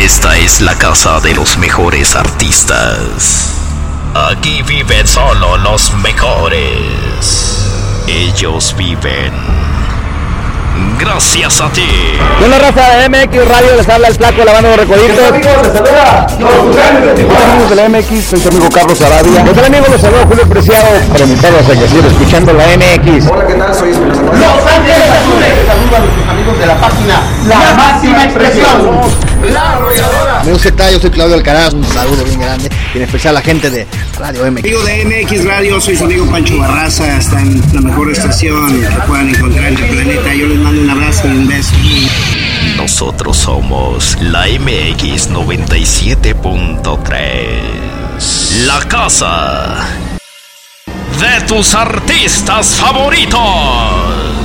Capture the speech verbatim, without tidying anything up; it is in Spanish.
Esta es la casa de los mejores artistas. Aquí viven solo los mejores. Ellos viven gracias a ti. Con la raza de M X Radio les habla el Flaco, la banda de los Recoditos. Hola amigos, les saluda Hola amigos de la M X, soy su amigo Carlos Arabia. Hola amigos, les saluda Julio Preciado para invitarlos a que sigan escuchando la M X. Hola, ¿qué tal? Soy Espinosa. Los Ángeles Azules. Saludos a nuestros amigos de la página La Máxima Expresión. La Arrolladora. Amigos, ¿qué tal? Yo soy Claudio Alcaraz, un saludo bien grande y en especial a la gente de Radio M X. Amigo de M X Radio, soy su amigo Pancho Barraza, está en la mejor estación que puedan encontrar en el planeta. Yo les mando un abrazo y un beso. Nosotros somos la M X noventa y siete punto tres. La casa de tus artistas favoritos.